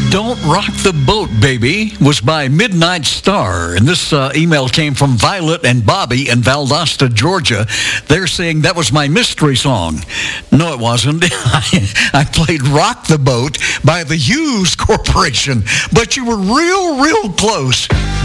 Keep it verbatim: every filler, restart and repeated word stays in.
Don't Rock the Boat, Baby was by Midnight Star. And this uh, email came from Violet and Bobby in Valdosta, Georgia. They're saying that was my mystery song. No, it wasn't. I played Rock the Boat by the Hughes Corporation. But you were real, real close.